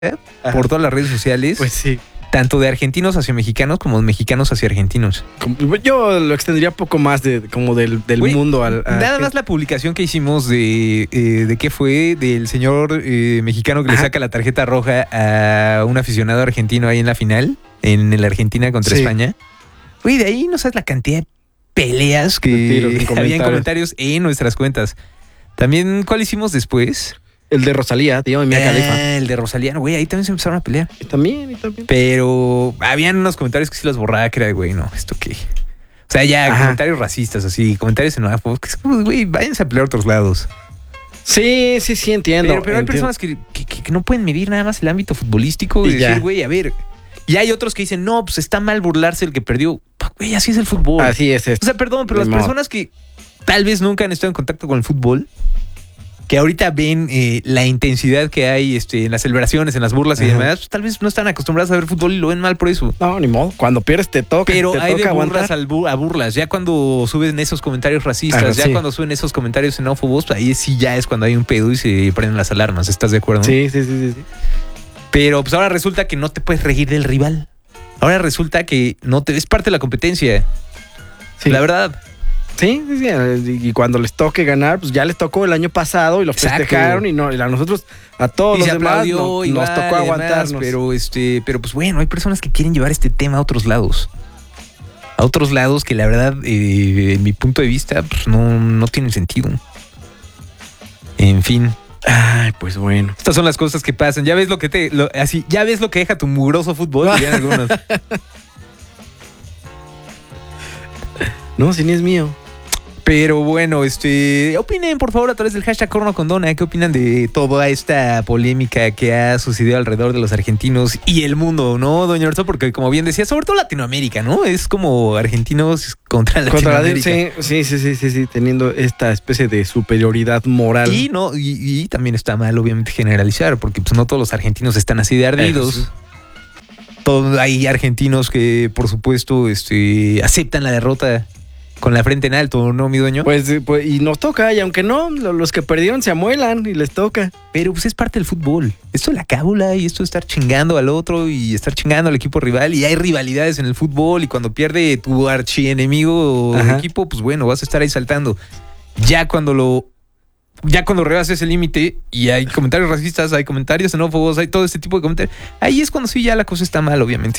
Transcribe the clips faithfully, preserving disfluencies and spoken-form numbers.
Ajá. Por todas las redes sociales. Pues sí. Tanto de argentinos hacia mexicanos como de mexicanos hacia argentinos. Yo lo extendería poco más de como del, del Güey, mundo al... A, nada más la publicación que hicimos de, eh, de qué fue del señor eh, mexicano que Ajá. le saca la tarjeta roja a un aficionado argentino ahí en la final, en la Argentina contra sí. España. Güey, de ahí no sabes la cantidad de peleas que tiros, había en comentarios en nuestras cuentas. También, ¿cuál hicimos después? El de Rosalía, tío, Mia Khalifa. Ah, el de Rosalía, güey, ahí también se empezaron a pelear. Y también, y también. Pero habían unos comentarios que sí los borraba, que era de, güey, no, ¿esto qué? O sea, ya Ajá. comentarios racistas, así, comentarios xenófobos, que es como, güey, váyanse a pelear a otros lados. Sí, sí, sí, entiendo. Pero, pero hay entiendo. personas que, que, que no pueden medir nada más el ámbito futbolístico y, y decir, güey, a ver. Y hay otros que dicen, no, pues está mal burlarse el que perdió. Güey, así es el fútbol. Así es esto. O sea, perdón, pero de las modo. personas que tal vez nunca han estado en contacto con el fútbol, que ahorita ven eh, la intensidad que hay este, en las celebraciones, en las burlas Ajá. y demás, pues, tal vez no están acostumbrados a ver fútbol y lo ven mal por eso. No, ni modo. Cuando pierdes te toca. Pero te hay toca de burlas al bu- a burlas. Ya cuando suben esos comentarios racistas, Ajá, ya sí. cuando suben esos comentarios xenófobos, pues, ahí sí ya es cuando hay un pedo y se prenden las alarmas. ¿Estás de acuerdo? Sí, sí, sí, sí, sí. Pero pues ahora resulta que no te puedes reír del rival. Ahora resulta que no te es parte de la competencia. Sí. La verdad. Sí, sí, sí, y cuando les toque ganar, pues ya les tocó el año pasado y lo Exacto. festejaron y no, y a nosotros, a todos y los se demás, aplaudió, no, igual, nos tocó aguantarnos. Demás, pero este, pero pues bueno, hay personas que quieren llevar este tema a otros lados. A otros lados que la verdad, eh, en mi punto de vista, pues no, no tienen sentido. En fin. Ay, pues bueno. Estas son las cosas que pasan. Ya ves lo que te, lo, así, ya ves lo que deja tu mugroso fútbol. algunos. No, si ni es mío. Pero bueno, este, opinen por favor a través del hashtag Corno con Dona. ¿Qué opinan de toda esta polémica que ha sucedido alrededor de los argentinos y el mundo, no, doña Orso? Porque como bien decía, sobre todo Latinoamérica, ¿no? Es como argentinos contra Latinoamérica. Contra la, sí, sí, sí, sí, sí, teniendo esta especie de superioridad moral. Y no, y, y también está mal, obviamente, generalizar, porque pues no todos los argentinos están así de ardidos. Sí. Todos, hay argentinos que, por supuesto, este, aceptan la derrota con la frente en alto, ¿no, mi dueño? Pues, pues, y nos toca, y aunque no, los que perdieron se amuelan y les toca. Pero pues es parte del fútbol. Esto es la cábula y esto es estar chingando al otro y estar chingando al equipo rival. Y hay rivalidades en el fútbol y cuando pierde tu archienemigo o equipo, pues bueno, vas a estar ahí saltando. Ya cuando lo... Ya cuando rebasas ese límite y hay comentarios racistas, hay comentarios xenófobos, hay todo este tipo de comentarios, ahí es cuando sí ya la cosa está mal, obviamente.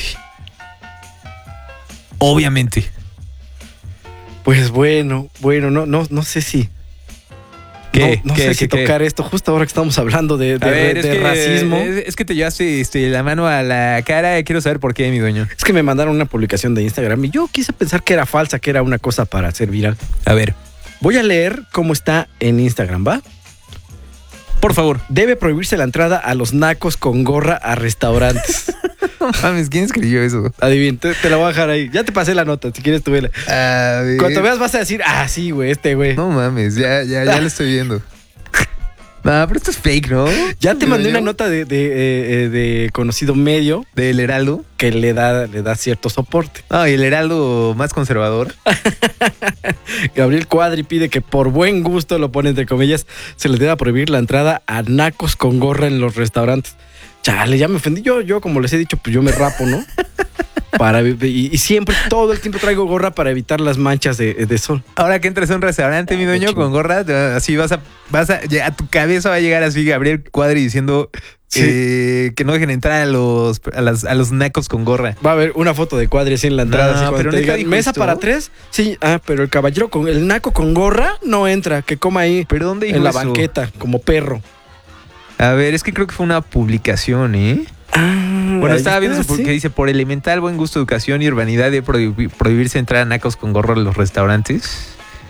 Obviamente. Pues bueno, bueno, no, no, no sé si. ¿Qué? No, no ¿Qué, sé qué, si qué? tocar esto justo ahora que estamos hablando de, de, ver, de es que, racismo. Es, es que te llevaste este, la mano a la cara. Quiero saber por qué, mi dueño. Es que me mandaron una publicación de Instagram y yo quise pensar que era falsa, que era una cosa para hacer viral. A ver. Voy a leer cómo está en Instagram, ¿va? Por favor. Debe prohibirse la entrada a los nacos con gorra a restaurantes. No mames, ¿quién escribió eso? Adivin, te, te la voy a dejar ahí. Ya te pasé la nota, si quieres tú vela. A ver. Cuando veas vas a decir, ah, sí, güey, este güey. No mames, ya, ya, ya lo estoy viendo. No, pero esto es fake, ¿no? Ya te mandé una nota de, de, de, de conocido medio. ¿Del Heraldo? Que le da, le da cierto soporte. Ah, y el Heraldo más conservador. Gabriel Cuadri pide que por buen gusto, lo pone entre comillas, se le deba prohibir la entrada a nacos con gorra en los restaurantes. Chale, ya me ofendí. Yo, yo como les he dicho, pues yo me rapo, ¿no? Para, y, y siempre, todo el tiempo traigo gorra para evitar las manchas de, de sol. Ahora que entres a un restaurante, mi dueño, con gorra, así vas a, vas a, a tu cabeza va a llegar así Gabriel Cuadri diciendo sí. eh, que no dejen entrar a los, a, las, a los nacos con gorra. Va a haber una foto de Cuadri así en la entrada. No, así pero te digan, ¿mesa esto? Para tres? Sí, ah, pero el caballero con el naco con gorra no entra, que coma ahí. ¿Pero dónde dijo en la eso? banqueta, como perro. A ver, es que creo que fue una publicación, ¿eh? Ah, bueno, estaba viendo eso porque ¿sí? dice, por elemental buen gusto, educación y urbanidad debe prohibir, prohibirse entrar a nacos con gorro a los restaurantes.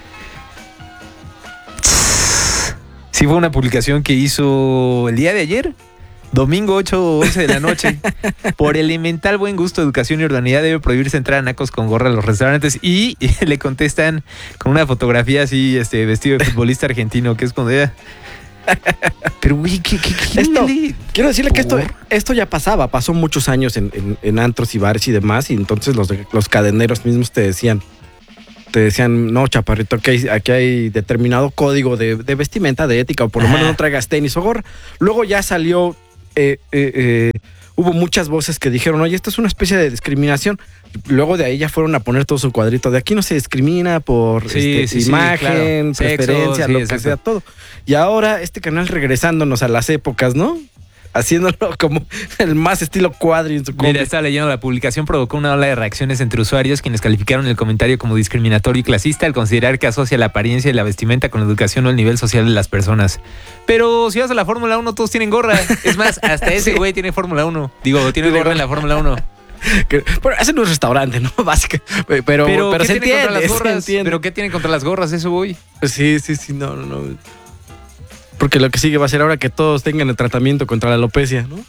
Sí, fue una publicación que hizo el día de ayer, domingo ocho o once de la noche. Por elemental buen gusto, educación y urbanidad debe prohibirse entrar a nacos con gorra a los restaurantes. Y, y le contestan con una fotografía así, este vestido de futbolista argentino, que es cuando ya... Pero, güey, ¿qué, qué, qué esto, le... quiero decirle ¿Por? que esto, esto ya pasaba, pasó muchos años en, en, en antros y bares y demás, y entonces los, los cadeneros mismos te decían, te decían, no, chaparrito, aquí hay, aquí hay determinado código de, de vestimenta, de ética, o por lo menos no traigas tenis o gorra. Luego ya salió eh, eh, eh, hubo muchas voces que dijeron, oye, esto es una especie de discriminación. Luego de ahí ya fueron a poner todo su cuadrito de aquí no se discrimina por sí, este, sí, imagen, sí, claro. preferencia, Sexo, sí, lo exacto. que sea, todo. Y ahora este canal regresándonos a las épocas, ¿no? Haciéndolo como el más estilo Cuadri en su Mira, estaba leyendo, la publicación provocó una ola de reacciones entre usuarios quienes calificaron el comentario como discriminatorio y clasista al considerar que asocia la apariencia y la vestimenta con la educación o el nivel social de las personas. Pero si vas a la Fórmula uno, todos tienen gorra. Es más, hasta ese güey tiene Fórmula uno. Digo, tiene gorra en la Fórmula uno. Que, bueno, ese no es restaurante, ¿no? Básicamente. Pero, pero, pero ¿qué se tiene entiende, contra las se gorras? entiende. ¿Pero qué tiene contra las gorras? Eso voy. Sí, sí, sí, no, no, no. Porque lo que sigue va a ser ahora que todos tengan el tratamiento contra la alopecia, ¿no?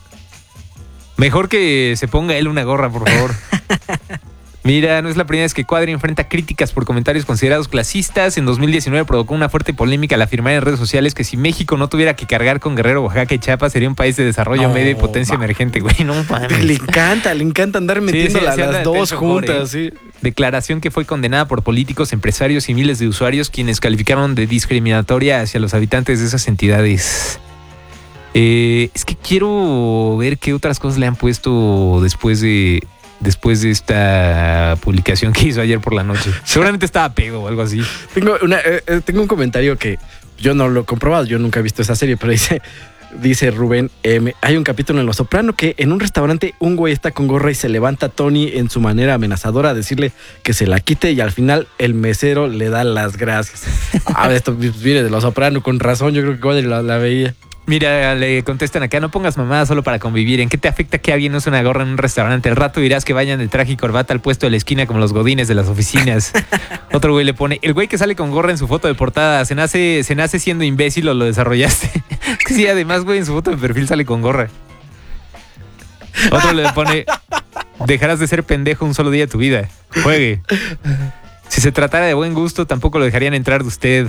Mejor que se ponga él una gorra, por favor. Mira, no es la primera vez que Cuadri enfrenta críticas por comentarios considerados clasistas. En dos mil diecinueve provocó una fuerte polémica al afirmar en redes sociales que si México no tuviera que cargar con Guerrero, Oaxaca y Chiapas, sería un país de desarrollo No, medio y potencia va. emergente, güey. No mames. Le encanta, le encanta andar metiendo sí, la- sí, anda las de dos pecho core, juntas, sí. Declaración que fue condenada por políticos, empresarios y miles de usuarios quienes calificaron de discriminatoria hacia los habitantes de esas entidades. Eh, es que quiero ver qué otras cosas le han puesto después de después de esta publicación que hizo ayer por la noche. Seguramente estaba pedo o algo así. Tengo, una, eh, eh, tengo un comentario que yo no lo he comprobado, yo nunca he visto esa serie, pero dice, dice Rubén M. Hay un capítulo en Los Soprano que en un restaurante un güey está con gorra y se levanta Tony en su manera amenazadora a decirle que se la quite y al final el mesero le da las gracias. Ah, esto viene de Los Soprano, con razón, yo creo que Cuadri la, la veía. Mira, le contestan acá, no pongas mamadas solo para convivir. ¿En qué te afecta que alguien use una gorra en un restaurante? Al rato dirás que vayan de traje y corbata al puesto de la esquina como los godines de las oficinas. Otro güey le pone, el güey que sale con gorra en su foto de portada, ¿se nace, se nace siendo imbécil o lo desarrollaste? Sí, además, güey, en su foto de perfil sale con gorra. Otro le pone, dejarás de ser pendejo un solo día de tu vida. Juegue. Si se tratara de buen gusto, tampoco lo dejarían entrar de usted.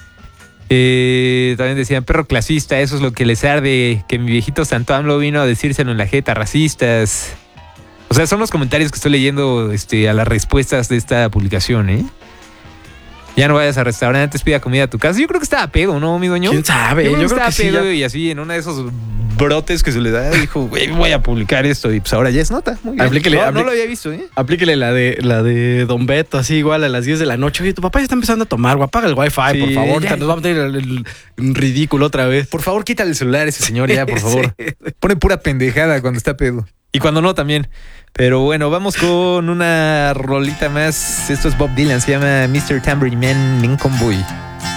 Eh, también decían, perro clasista, eso es lo que les arde, que mi viejito Santo AMLO vino a decírselo en la jeta, racistas. O sea, son los comentarios que estoy leyendo este, a las respuestas de esta publicación, ¿eh? Ya no vayas a restaurantes, pida comida a tu casa. Yo creo que estaba pedo, ¿no, mi dueño? ¿Quién sabe? Yo creo Yo que creo estaba que sí, pedo ya- y así en uno de esos brotes que se le da, dijo, güey, voy a publicar esto y pues ahora ya es nota. Muy bien. Aplíquele, no, apli- no lo había visto, ¿eh? Aplíquele la de la de Don Beto, así igual a las diez de la noche. Oye, tu papá ya está empezando a tomar, güey. Apaga el wifi, Sí, por favor. ya- Nos va a meter el, el- el ridículo otra vez. Por favor, quítale el celular a ese señor ya, por favor. Sí. Pone pura pendejada cuando está pedo. Y cuando no, también. Pero bueno, vamos con una rolita más. Esto es Bob Dylan, se llama mister Tambourine Man Lincoln Boy.